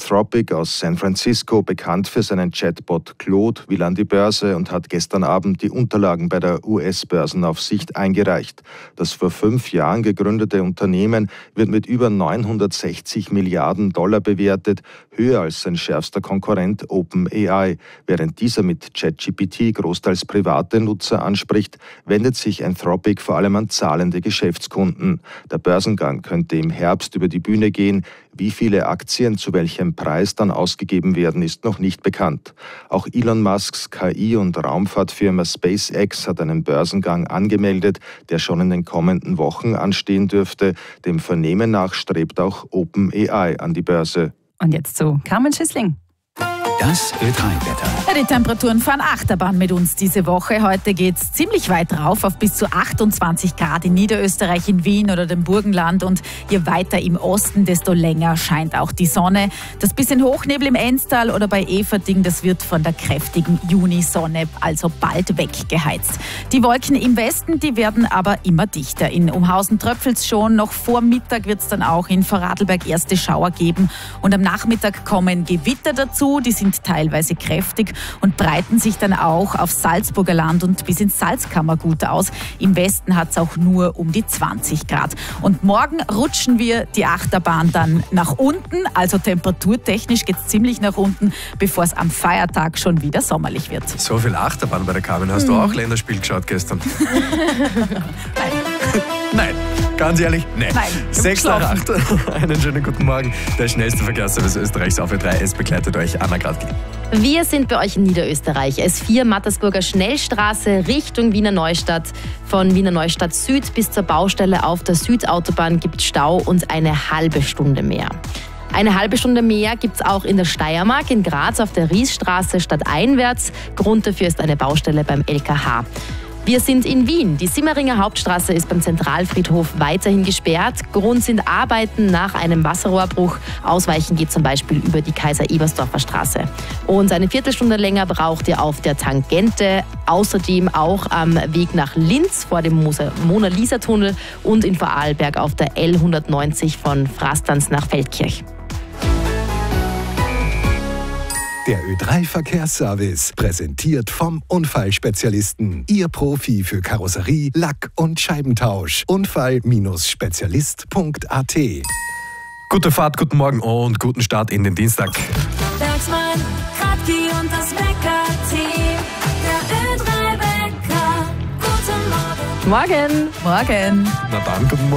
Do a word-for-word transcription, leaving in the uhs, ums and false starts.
Anthropic aus San Francisco, bekannt für seinen Chatbot Claude, will an die Börse und hat gestern Abend die Unterlagen bei der U S-Börsenaufsicht eingereicht. Das vor fünf Jahren gegründete Unternehmen wird mit über neunhundertsechzig Milliarden Dollar bewertet, höher als sein schärfster Konkurrent OpenAI. Während dieser mit ChatGPT großteils private Nutzer anspricht, wendet sich Anthropic vor allem an zahlende Geschäftskunden. Der Börsengang könnte im Herbst über die Bühne gehen. Wie viele Aktien zu welchem Preis dann ausgegeben werden, ist noch nicht bekannt. Auch Elon Musks K I- und Raumfahrtfirma SpaceX hat einen Börsengang angemeldet, der schon in den kommenden Wochen anstehen dürfte. Dem Vernehmen nach strebt auch OpenAI an die Börse. Und jetzt zu Carmen Schüssling. Das Ö drei Wetter. Ja, die Temperaturen fahren Achterbahn mit uns diese Woche. Heute geht es ziemlich weit rauf auf bis zu achtundzwanzig Grad in Niederösterreich, in Wien oder dem Burgenland. Und je weiter im Osten, desto länger scheint auch die Sonne. Das bisschen Hochnebel im Enstal oder bei Everding, das wird von der kräftigen Junisonne also bald weggeheizt. Die Wolken im Westen, die werden aber immer dichter. In Umhausen tröpfelt es schon. Noch vor Mittag wird es dann auch in Vorarlberg erste Schauer geben. Und am Nachmittag kommen Gewitter dazu. Die sind teilweise kräftig und breiten sich dann auch auf Salzburger Land und bis ins Salzkammergut aus. Im Westen hat es auch nur um die zwanzig Grad. Und morgen rutschen wir die Achterbahn dann nach unten, also temperaturtechnisch geht es ziemlich nach unten, bevor es am Feiertag schon wieder sommerlich wird. So viel Achterbahn bei der Carmen. Hast mhm. du auch Länderspiel geschaut gestern? Nein. Nein. Ganz ehrlich, nein. Nein, sechs nach acht. Einen schönen guten Morgen. Der schnellste Verkehrsservice Österreichs auf Ö drei. Es begleitet euch Anna Gradl. Wir sind bei euch in Niederösterreich. S vier Mattersburger Schnellstraße Richtung Wiener Neustadt. Von Wiener Neustadt Süd bis zur Baustelle auf der Südautobahn gibt es Stau und eine halbe Stunde mehr. Eine halbe Stunde mehr gibt es auch in der Steiermark, in Graz auf der Riesstraße stadteinwärts. Grund dafür ist eine Baustelle beim L K H. Wir sind in Wien. Die Simmeringer Hauptstraße ist beim Zentralfriedhof weiterhin gesperrt. Grund sind Arbeiten nach einem Wasserrohrbruch. Ausweichen geht zum Beispiel über die Kaiser-Ebersdorfer Straße. Und eine Viertelstunde länger braucht ihr auf der Tangente. Außerdem auch am Weg nach Linz vor dem Mona-Lisa-Tunnel und in Vorarlberg auf der L hundertneunzig von Frastanz nach Feldkirch. Der Ö drei Verkehrsservice, präsentiert vom Unfallspezialisten. Ihr Profi für Karosserie, Lack- und Scheibentausch. Unfall Spezialist Punkt a t. Gute Fahrt, guten Morgen und guten Start in den Dienstag. Bergsmann, Kratki und das Wecker-Team. Der Ö drei Wecker. Guten Morgen. Morgen. Morgen. Na dann, guten Morgen.